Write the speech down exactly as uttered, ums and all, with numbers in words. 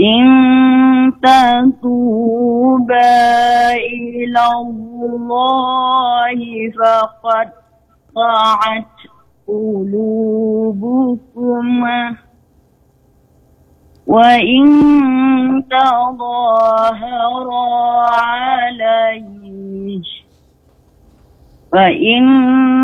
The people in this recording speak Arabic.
إن تتوبا إلى الله فقد قطعت قلوبكما وإن تظاهرا عليه فإن